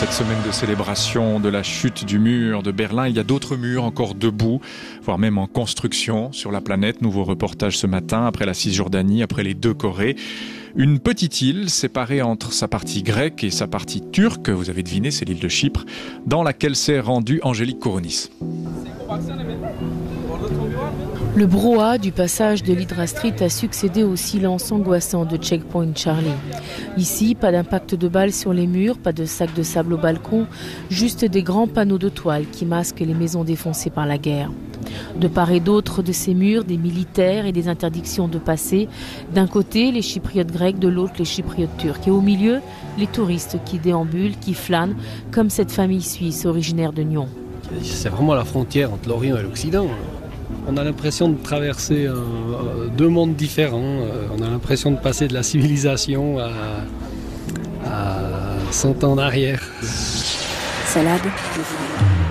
cette semaine de célébration de la chute du mur de Berlin, il y a d'autres murs encore debout, voire même en construction sur la planète. Nouveau reportage ce matin, après la Cisjordanie, après les deux Corées. Une petite île séparée entre sa partie grecque et sa partie turque, vous avez deviné, c'est l'île de Chypre, dans laquelle s'est rendue Angélique Kouronis. Le brouhaha du passage de l'Hydra Street a succédé au silence angoissant de Checkpoint Charlie. Ici, pas d'impact de balles sur les murs, pas de sacs de sable au balcon, juste des grands panneaux de toile qui masquent les maisons défoncées par la guerre. De part et d'autre de ces murs, des militaires et des interdictions de passer. D'un côté, les Chypriotes grecs, de l'autre, les Chypriotes turcs. Et au milieu, les touristes qui déambulent, qui flânent, comme cette famille suisse originaire de Nyon. C'est vraiment la frontière entre l'Orient et l'Occident. On a l'impression de traverser deux mondes différents. On a l'impression de passer de la civilisation à 100 ans en arrière. Salade.